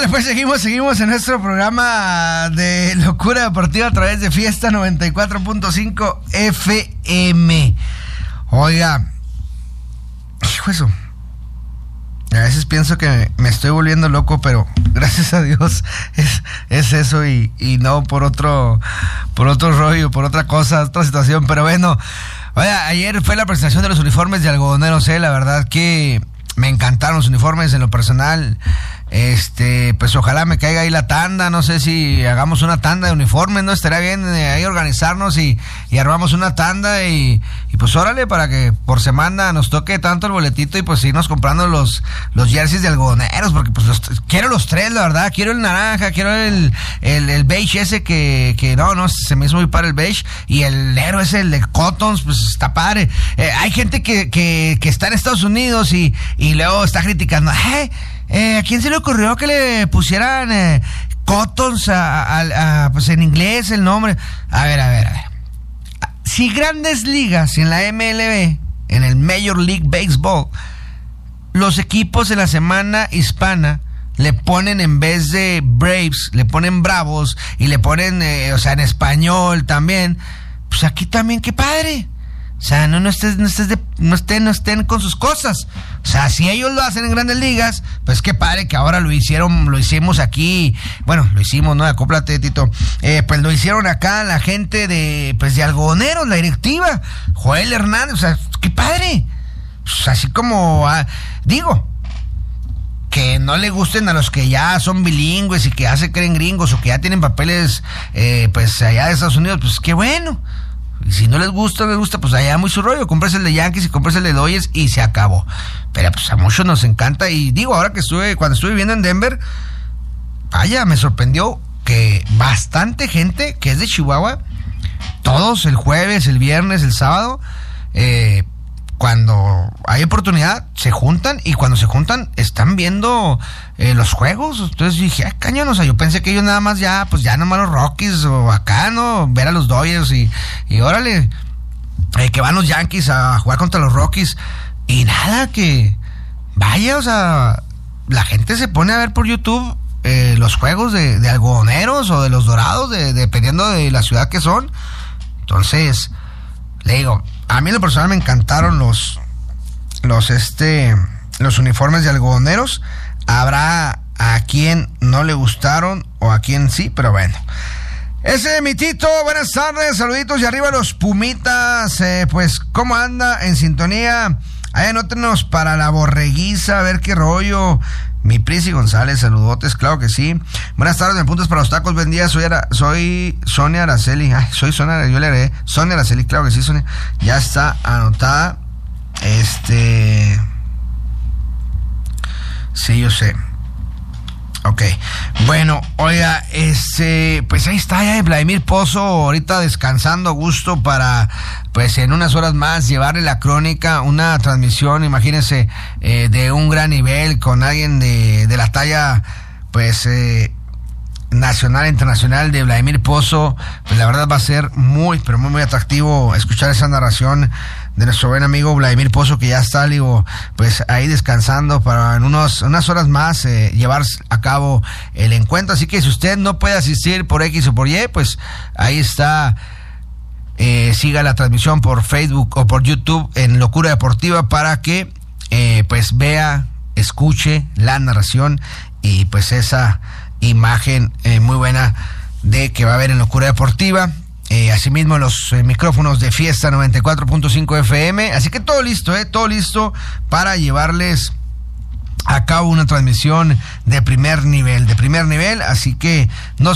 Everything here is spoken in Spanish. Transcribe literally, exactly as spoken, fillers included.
Órale, pues seguimos, seguimos en nuestro programa de Locura Deportiva a través de Fiesta noventa y cuatro punto cinco F M. Oiga, hijo eso. A veces pienso que me estoy volviendo loco, pero gracias a Dios es, es eso y, y no por otro, por otro rollo, por otra cosa, otra situación. Pero bueno, oiga, ayer fue la presentación de los uniformes de algodoneros, eh, la verdad que me encantaron los uniformes en lo personal. Este, pues ojalá me caiga ahí la tanda, no sé si hagamos una tanda de uniformes, ¿no? Estaría bien eh, ahí organizarnos y, y armamos una tanda y, y pues órale, para que por semana nos toque tanto el boletito y pues irnos comprando los, los jerseys de algodoneros, porque pues los, quiero los tres, la verdad, quiero el naranja, quiero el, el, el beige ese que, que no, no, se me hizo muy padre el beige, y el negro ese, el de Cottons, pues está padre. Eh, hay gente que, que, que está en Estados Unidos y, y luego está criticando, ¡eh! Eh, ¿a quién se le ocurrió que le pusieran eh, Cottons a, a, a, pues en inglés el nombre? A ver, a ver, a ver. Si Grandes Ligas en la M L B, en el Major League Baseball, los equipos en la semana hispana le ponen, en vez de Braves, le ponen Bravos y le ponen, eh, o sea, en español también, pues aquí también, qué padre. O sea, no, no, estés, no, estés de, no, estén, no estén con sus cosas. O sea, si ellos lo hacen en Grandes Ligas, pues qué padre que ahora lo hicieron, lo hicimos aquí. Bueno, lo hicimos, ¿no? Acóplate, Tito. Eh, pues lo hicieron acá la gente de, pues de algodoneros, la directiva. Joel Hernández, o sea, qué padre. Pues así como, ah, digo, que no le gusten a los que ya son bilingües y que ya se creen gringos o que ya tienen papeles, eh, pues allá de Estados Unidos, pues qué bueno. Y si no les gusta, les gusta, pues allá muy su rollo. Compres el de Yankees y compres el de Dodgers y se acabó. Pero pues a muchos nos encanta. Y digo, ahora que estuve, cuando estuve viviendo en Denver, vaya, me sorprendió que bastante gente que es de Chihuahua, todos el jueves, el viernes, el sábado, eh, cuando hay oportunidad, se juntan, y cuando se juntan, están viendo eh, los juegos. Entonces dije, ah, cañón, o sea, yo pensé que ellos nada más ya, pues ya nomás los Rockies o acá, ¿no? Ver a los Dodgers y, y órale, eh, que van los Yankees a jugar contra los Rockies. Y nada, que vaya, o sea, la gente se pone a ver por YouTube eh, los juegos de, de algodoneros o de los Dorados, de, dependiendo de la ciudad que son. Entonces, le digo, a mí en lo personal me encantaron los los este los uniformes de algodoneros. Habrá a quien no le gustaron o a quien sí, pero bueno. Ese es mi Tito, buenas tardes, saluditos y arriba los Pumitas. Eh, pues, ¿cómo anda? En sintonía. Ahí anótenos para la borreguiza, a ver qué rollo. Mi Prisi González, saludotes, claro que sí. Buenas tardes, me puntos para los tacos, buen día, soy, Ara, soy Sonia Araceli. Ay, soy Sonia, yo le agregué Sonia Araceli, claro que sí, Sonia. Ya está anotada. Este... Sí, yo sé. Ok, bueno, oiga, este, pues ahí está ya Vladimir Pozo, ahorita descansando a gusto para, pues en unas horas más, llevarle la crónica, una transmisión, imagínense, eh, de un gran nivel, con alguien de, de la talla, pues, eh, nacional e internacional de Vladimir Pozo. Pues la verdad va a ser muy, pero muy, muy atractivo escuchar esa narración de nuestro buen amigo Vladimir Pozo, que ya está, digo, pues ahí descansando para en unos, unas horas más eh, llevar a cabo el encuentro. Así que si usted no puede asistir por X o por Y, pues ahí está, eh, siga la transmisión por Facebook o por YouTube en Locura Deportiva para que eh, pues vea, escuche la narración y pues esa imagen eh, muy buena de que va a haber en Locura Deportiva. Eh, asimismo los eh, micrófonos de Fiesta noventa y cuatro punto cinco F M, así que todo listo, eh, todo listo para llevarles a cabo una transmisión de primer nivel, de primer nivel, así que no